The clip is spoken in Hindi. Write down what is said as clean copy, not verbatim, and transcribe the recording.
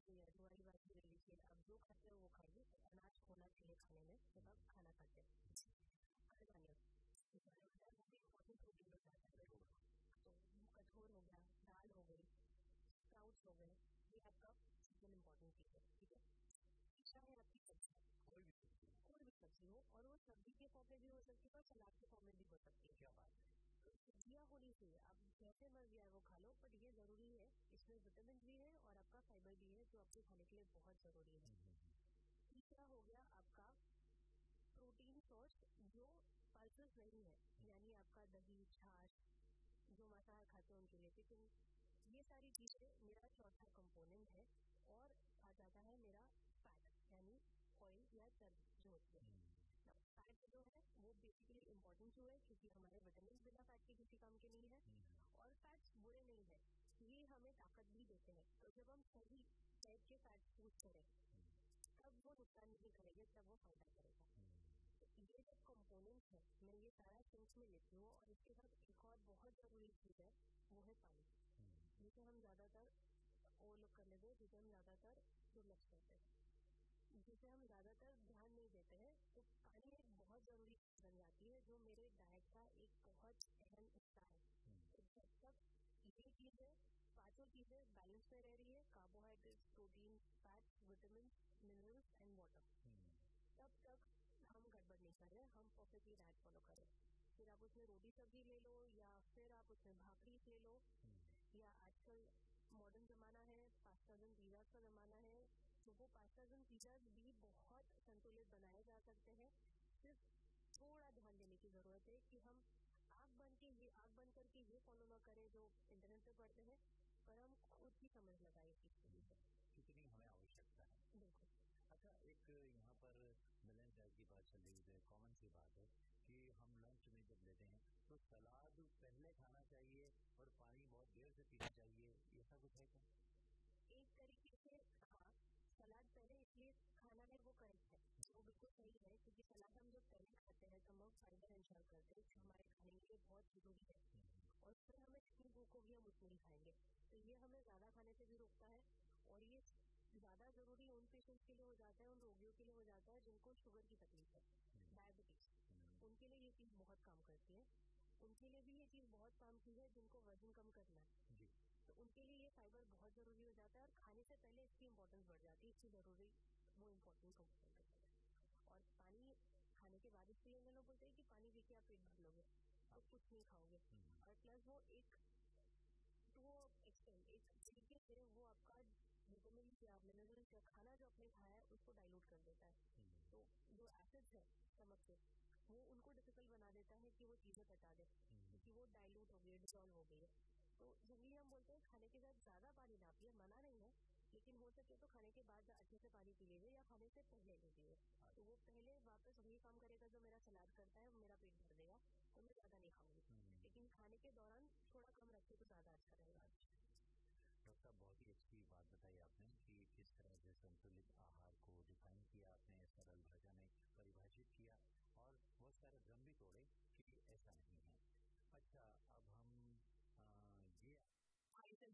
लीजिए या ज्वारी बाजरी ले लीजिए, आप जो खाते हो वो खाइए, अनाज होना चाहिए खाने में जब आप खाना खाते हैं। खाने वो भी इम्पोर्टेंट प्रोटीन हो जाता है। तो कठोर हो गया, दाल हो गई, स्प्राउट्स हो गए, ये आपका सेकंड इम्पोर्टेंट चीज़ है। ठीक है, तीसरा है आपकी सब्जी, कोई भी सब्जी हो, और वो सब्जी के फॉर्म में भी हो सकती है और सलाद के फॉर्म में भी हो सकती है। क्या बात है, तो सब्जियाँ होनी चाहिए, आप जैसे मर्जी आए वो खा लो, बट ये जरूरी है, इसमें विटामिन भी है और आपका फाइबर भी है जो आपके खाने के लिए बहुत जरूरी है। तीसरा हो गया आपका प्रोटीन सोर्स जो पल्सेस नहीं है, यानी आपका दही, छाछ, जो मांसाहार खाते हैं उनके लिए चिकन, ये सारी चीजें मेरा चौथा कंपोनेंट है। और आ जाता है मेरा फैट, यानी ऑयल या चर्बी जो होती है। फैट जो है वो बेसिकली इम्पोर्टेंट जो है क्योंकि हमारे विटामिन बिना फैट के किसी काम के नहीं है, और फैट्स बुरे नहीं है, ये हमें ताकत भी देते हैं। तो जब हम सही टाइप के फैट्स यूज करें तब वो नुकसान नहीं करेंगे, तब वो फायदा करेगा। तो ये जब कंपोनेंट्स है, मैं ये सारा थिंग्स में लेती हूँ। और इसके साथ एक और बहुत जरूरी चीज है, वो है पानी, जिसे हम ज्यादातर वो लोग कर लेते हैं, जिसे हम ज्यादातर दुर्लक्ष करते हैं, जिसे हम ज्यादातर ध्यान नहीं देते हैं। तो पानी एक बहुत जरूरी चीज बन जाती है जो मेरे डाइट का एक बहुत अहम हिस्सा है। तो जब तक ये चीजें, पांचों चीजें बैलेंस में रह रही है, carbohydrate, protein, fat, vitamin, minerals and water, तब तक हम गड़बड़ नहीं कर रहे, हम परफेक्टली डाइट फॉलो करें। फिर आप उसमें रोटी सब्जी ले लो, या फिर आप उसमें भाकरी ले लो, या आजकल मॉडर्न जमाना है, पास्ताज एंड पिज़्ज़ा का जमाना है, तो वो पास्ताज एंड पिज़्ज़ा भी बहुत संतुलित बनाए जा सकते हैं। सिर्फ थोड़ा ध्यान देने की जरूरत है कि हम आँख बंद करके ये फॉलो ना करें जो इंटरनेट पे पढ़ते हैं, पर हम खुद ही समझ लगाए इस चीज से कितनी हमें आवश्यकता है। बिल्कुल। अच्छा, एक यहाँ पर बैलेंस डाइट की बात चल रही है, कॉमन सी बात है कि हम लंच में जब लेते हैं तो सलाद पहले खाना चाहिए और पानी बहुत देर से पीना चाहिए, ऐसा कुछ है क्या? एक तरीके से हाँ, सलाद पहले इसलिए खाना है वो करेक्ट है, वो बिल्कुल सही है, क्योंकि सलाद हम जब पहले खाते हैं तो हम फाइबर इंश्योर करते हैं जो हमारे खाने के लिए बहुत जरूरी है, और फिर हमें जितनी भूख होगी हम उतनी ही खाएंगे। तो ये हमें ज्यादा खाने से भी रोकता है, और ये ज्यादा जरूरी उन पेशेंट्स के लिए हो जाता है, उन रोगियों के लिए हो जाता है जिनको शुगर की तकलीफ है, डायबिटीज, उनके लिए ये चीज बहुत काम करती है। उनके लिए भी ये चीज बहुत काम की है जिनको वजन कम करना है, तो उनके लिए ये फाइबर बहुत जरूरी हो जाता है, और खाने से पहले इसकी इम्पोर्टेंस बढ़ जाती है, इसकी जरूरी वो इम्पोर्टेंस कंपोनेंट है। और पानी खाने के बाद इसलिए लोग बोलते हैं कि पानी पी के आप पेट भर लोगे तो कुछ नहीं खाओगे, और प्लस वो एक एक्सटेंड एक तरीके से वो आपका विटामिन या मिनरल या खाना जो आपने खाया है उसको डाइल्यूट कर देता है। तो जो एसिड्स है स्टमक के, वो उनको डिफिकल्ट बना देता है कि वो चीजें पचा दे, क्योंकि वो डाइल्यूट हो गई है, डिसॉल्व हो गई है। तो जनरली हम बोलते हैं खाने के साथ ज्यादा पानी ना पिए, मना नहीं है, लेकिन हो सके तो खाने के बाद अच्छे से पानी पी लीजिए या खाने से पहले लीजिए। तो वो पहले वापस वही काम करेगा जो मेरा सलाद करता है, वो मेरा पेट भर देगा, तो मैं ज्यादा नहीं खाऊंगी, लेकिन खाने के दौरान थोड़ा कम रखे तो ज्यादा अच्छा रहेगा। डॉक्टर साहब, बहुत ही अच्छी बात बताई आपने